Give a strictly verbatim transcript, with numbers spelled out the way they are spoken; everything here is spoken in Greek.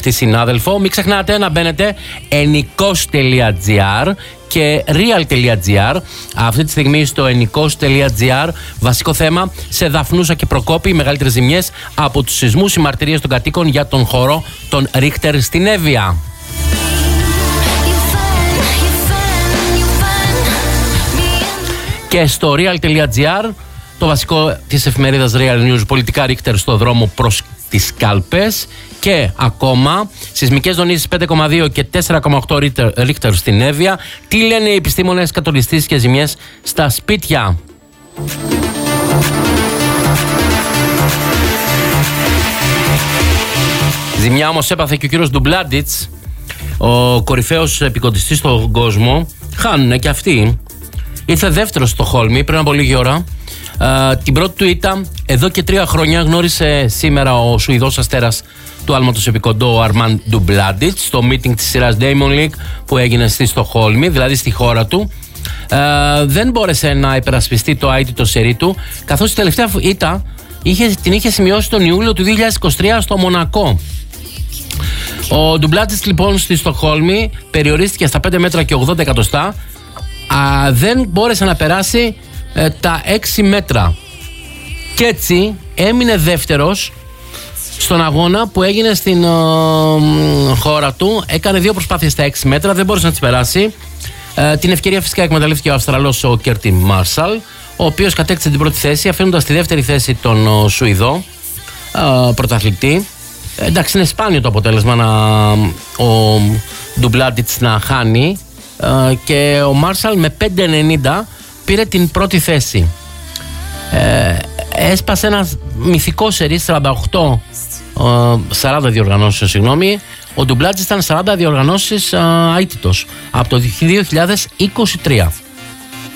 δεχτεί συνάδελφο. Μην ξεχνάτε να μπαίνετε ενικός τελεία τζι άρ και real τελεία τζι άρ. Αυτή τη στιγμή στο ενικός τελεία τζι άρ βασικό θέμα σε Δαφνούσα και Προκόπη, οι μεγαλύτερες ζημιές από τους σεισμούς, οι μαρτυρίες των κατοίκων για τον χώρο των Ρίχτερ στην Εύβοια. Και στο real τελεία τζι άρ το βασικό της εφημερίδας Real News, πολιτικά Ρίχτερ στο δρόμο προς τις κάλπες. Και ακόμα σεισμικές δονήσεις πέντε κόμμα δύο και τέσσερα κόμμα οκτώ Ρίχτερ στην Εύβοια. Τι λένε οι επιστήμονες, κατολιστήσεις και ζημιές στα σπίτια. Ζημιά όμως έπαθε και ο κύριος Ντουμπλάντιτς, ο κορυφαίος επικοντιστής στον κόσμο. Χάνουνε και αυτοί. Ήρθε δεύτερος στο Χόλμη πριν από λίγη ώρα. Uh, την πρώτη του ήττα εδώ και τρία χρόνια γνώρισε σήμερα ο Σουηδός αστέρας του άλματος επικοντό, ο Αρμάν Ντουμπλάντιτς, στο meeting της σειράς Diamond League που έγινε στη Στοκχόλμη, δηλαδή στη χώρα του. Uh, δεν μπόρεσε να υπερασπιστεί το αίτητο σερί του, καθώς η τελευταία ήττα είχε, την είχε σημειώσει τον Ιούλιο του δύο χιλιάδες είκοσι τρία στο Μονακό. Ο Ντουμπλάντιτς λοιπόν στη Στοκχόλμη περιορίστηκε στα πέντε μέτρα και ογδόντα εκατοστά. Uh, δεν μπόρεσε να περάσει ε, τα έξι μέτρα και έτσι έμεινε δεύτερος στον αγώνα που έγινε στην ε, χώρα του. Έκανε δύο προσπάθειες στα έξι μέτρα, δεν μπόρεσε να τις περάσει. ε, Την ευκαιρία φυσικά εκμεταλλεύτηκε ο Αυστραλός ο Κέρτι Μάρσαλ, ο οποίος κατέκτησε την πρώτη θέση, αφήνοντας τη δεύτερη θέση τον ο, Σουηδό ε, πρωταθλητή. ε, Εντάξει, είναι σπάνιο το αποτέλεσμα να, ο Ντουμπλάντιτς να χάνει, ε, και ο Μάρσαλ με πέντε ενενήντα πήρε την πρώτη θέση. ε, Έσπασε ένα μυθικό σερί, σαράντα οκτώ σαράντα διοργανώσεις, συγγνώμη. Ο Ντουμπλάντιτς ήταν σαράντα διοργανώσεις αίτητος από το δύο χιλιάδες είκοσι τρία.